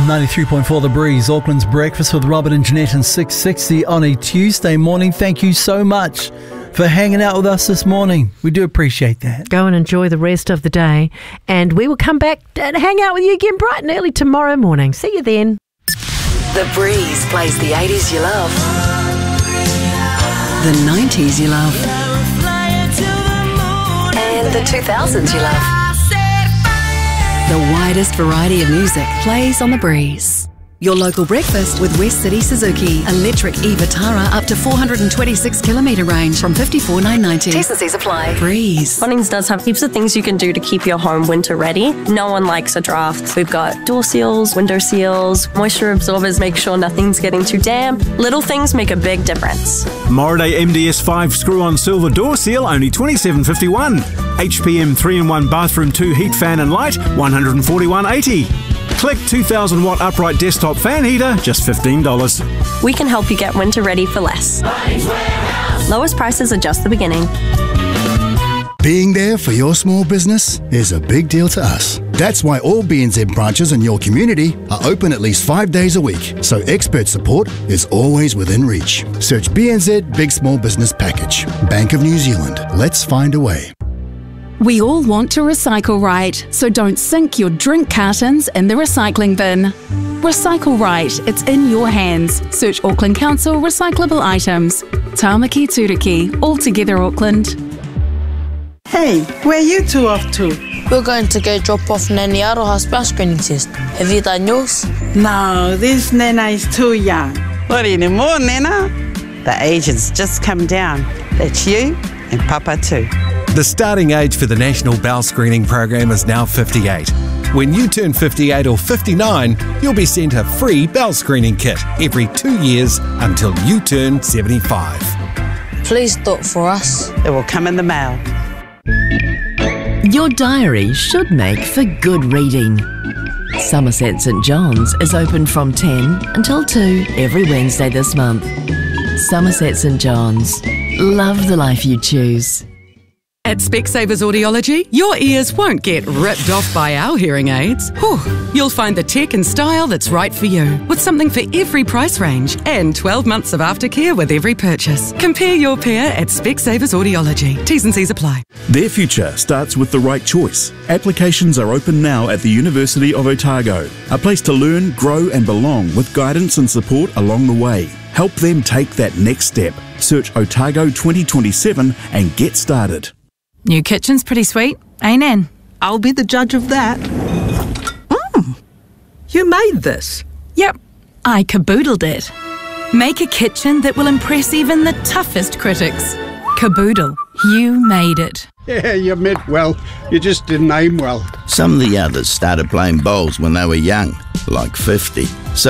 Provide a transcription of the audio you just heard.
93.4 The Breeze, Auckland's Breakfast with Robert and Jeanette and 660 on a Tuesday morning. Thank you so much for hanging out with us this morning. We do appreciate that. Go and enjoy the rest of the day, and we will come back and hang out with you again bright and early tomorrow morning. See you then. The Breeze plays the 80s you love, the 90s you love, and the 2000s you love. The widest variety of music plays on The Breeze. Your local breakfast with West City Suzuki. Electric e-Vitara up to 426 kilometre range from $54,990. T&Cs apply. Breeze. Bunnings does have heaps of things you can do to keep your home winter ready. No one likes a draft. We've got door seals, window seals, moisture absorbers, make sure nothing's getting too damp. Little things make a big difference. Moraday MDS5 screw-on silver door seal, only $27.51. HPM 3-in-1 bathroom 2 heat fan and light, $141.80. Click 2,000 watt upright desktop fan heater, just $15. We can help you get winter ready for less. Lowest prices are just the beginning. Being there for your small business is a big deal to us. That's why all BNZ branches in your community are open at least 5 days a week, so expert support is always within reach. Search BNZ Big Small Business Package. Bank of New Zealand. Let's find a way. We all want to recycle right, so don't sink your drink cartons in the recycling bin. Recycle right, it's in your hands. Search Auckland Council Recyclable Items. Tāmaki Turiki, all together Auckland. Hey, where are you two off to? We're going to go drop off Nanny Aroha's bell screening test. Have you done yours? No, this Nana is too young. What anymore, Nana? The age has just come down. That's you and Papa too. The starting age for the National Bowel Screening Program is now 58. When you turn 58 or 59, you'll be sent a free bowel screening kit every 2 years until you turn 75. Please do it for us. It will come in the mail. Your diary should make for good reading. Somerset St John's is open from 10 until 2 every Wednesday this month. Somerset St John's. Love the life you choose. At Specsavers Audiology, your ears won't get ripped off by our hearing aids. Whew. You'll find the tech and style that's right for you, with something for every price range and 12 months of aftercare with every purchase. Compare your pair at Specsavers Audiology. T&Cs apply. Their future starts with the right choice. Applications are open now at the University of Otago, a place to learn, grow and belong with guidance and support along the way. Help them take that next step. Search Otago 2027 and get started. New kitchen's pretty sweet, ain't it? I'll be the judge of that. You made this? Yep, I caboodled it. Make a kitchen that will impress even the toughest critics. Caboodle, you made it. Yeah, you meant well. You just didn't aim well. Some of the others started playing bowls when they were young, like 50. So